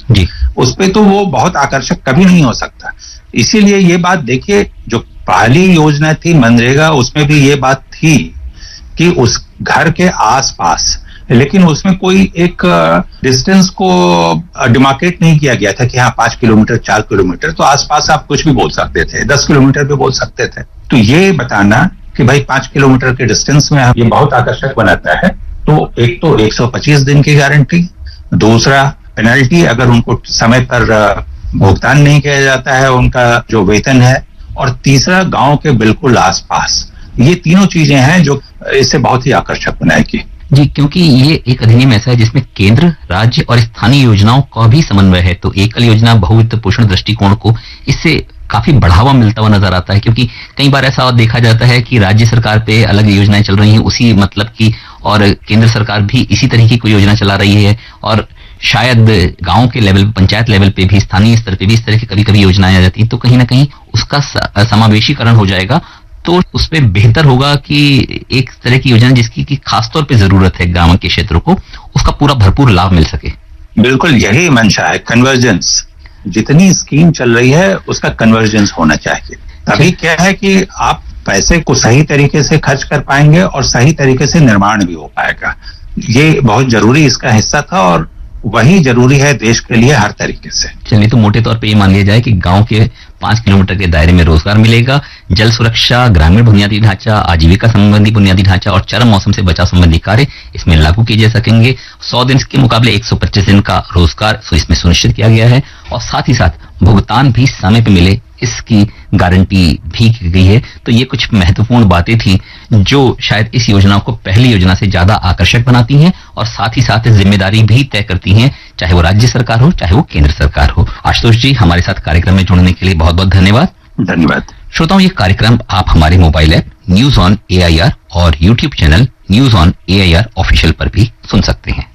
जी, उस पे तो वो बहुत आकर्षक कभी नहीं हो सकता। इसीलिए ये बात देखिए, जो पहली योजना थी मनरेगा, उसमें भी ये बात थी कि उस घर के आसपास, लेकिन उसमें कोई एक डिस्टेंस को डिमार्केट नहीं किया गया था कि हाँ 5 किलोमीटर 4 किलोमीटर, तो आसपास आप कुछ भी बोल सकते थे, 10 किलोमीटर भी बोल सकते थे। तो ये बताना कि भाई 5 किलोमीटर के डिस्टेंस में ये बहुत आकर्षक बनाता है। तो एक तो 125 दिन की गारंटी, दूसरा पेनल्टी अगर उनको समय पर भुगतान नहीं किया जाता है उनका जो वेतन है, और तीसरा गांव के बिल्कुल आसपास। ये तीनों चीजें हैं जो इसे बहुत ही आकर्षक बनाएगी। जी, क्योंकि ये एक अधिनियम ऐसा है जिसमें केंद्र, राज्य और स्थानीय योजनाओं का भी समन्वय है, तो एकल योजना बहुविध पोषण दृष्टिकोण को इससे काफी बढ़ावा मिलता हुआ नजर आता है। क्योंकि कई बार ऐसा देखा जाता है कि राज्य सरकार पे अलग योजनाएं चल रही हैं उसी मतलब की, और केंद्र सरकार भी इसी तरह की कोई योजना चला रही है, और शायद गांव के लेवल, पंचायत लेवल पे भी, स्थानीय स्तर पे भी इस तरह की कभी कभी योजनाएं आ जाती हैं। तो कहीं ना कहीं उसका समावेशीकरण हो जाएगा, तो उसमें बेहतर होगा कि एक तरह की योजना जिसकी की खासतौर पे जरूरत है ग्रामीण के क्षेत्रों को, उसका पूरा भरपूर लाभ मिल सके। बिल्कुल यही मंशा है, कन्वर्जेंस। जितनी स्कीम चल रही है उसका कन्वर्जेंस होना चाहिए। तभी क्या है कि आप पैसे को सही तरीके से खर्च कर पाएंगे और सही तरीके से निर्माण भी हो पाएगा। ये बहुत जरूरी इसका हिस्सा था, और वही जरूरी है देश के लिए हर तरीके से। चलिए, तो मोटे तौर पे ये मान लिया जाए कि गांव के 5 किलोमीटर के दायरे में रोजगार मिलेगा, जल सुरक्षा, ग्रामीण बुनियादी ढांचा, आजीविका संबंधी बुनियादी ढांचा और चरम मौसम से बचाव संबंधी कार्य इसमें लागू किए जा सकेंगे। 100 दिन के मुकाबले 125 दिन का रोजगार इसमें सुनिश्चित किया गया है, और साथ ही साथ भुगतान भी समय पे मिले इसकी गारंटी भी की गई है। तो ये कुछ महत्वपूर्ण बातें थी जो शायद इस योजना को पहली योजना से ज्यादा आकर्षक बनाती हैं, और साथ ही साथ जिम्मेदारी भी तय करती हैं, चाहे वो राज्य सरकार हो चाहे वो केंद्र सरकार हो। आशुतोष जी, हमारे साथ कार्यक्रम में जुड़ने के लिए बहुत बहुत धन्यवाद। धन्यवाद। श्रोताओं, ये कार्यक्रम आप हमारे mobile app news on AIR और YouTube channel news on AIR official पर भी सुन सकते हैं।